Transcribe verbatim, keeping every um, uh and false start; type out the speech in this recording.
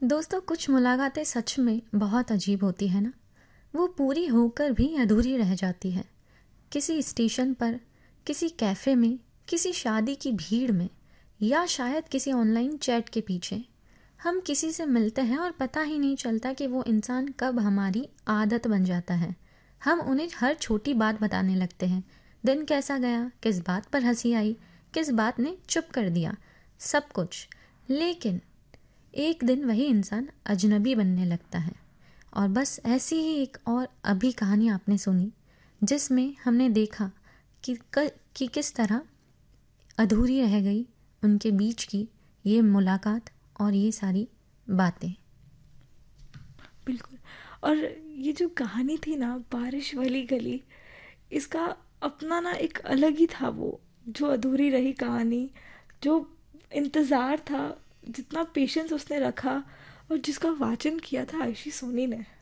दोस्तों, कुछ मुलाकातें सच में बहुत अजीब होती है ना। वो पूरी होकर भी अधूरी रह जाती है। किसी स्टेशन पर, किसी कैफ़े में, किसी शादी की भीड़ में, या शायद किसी ऑनलाइन चैट के पीछे हम किसी से मिलते हैं और पता ही नहीं चलता कि वो इंसान कब हमारी आदत बन जाता है। हम उन्हें हर छोटी बात बताने लगते हैं। दिन कैसा गया, किस बात पर हंसी आई, किस बात ने चुप कर दिया, सब कुछ। लेकिन एक दिन वही इंसान अजनबी बनने लगता है। और बस ऐसी ही एक और अभी कहानी आपने सुनी, जिसमें हमने देखा कि क, कि किस तरह अधूरी रह गई उनके बीच की ये मुलाकात और ये सारी बातें। बिल्कुल। और ये जो कहानी थी ना, बारिश वाली गली, इसका अपना ना एक अलग ही था। वो जो अधूरी रही कहानी, जो इंतज़ार था, जितना पेशेंस उसने रखा और जिसका वाचन किया था आयुषी सोनी ने।